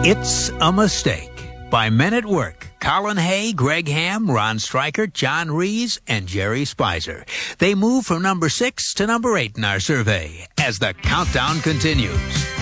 It's a Mistake by Men at Work. Colin Hay, Greg Ham, Ron Stryker, John Rees, and Jerry Spicer. They move from number 6 to number 8 in our survey as the countdown continues.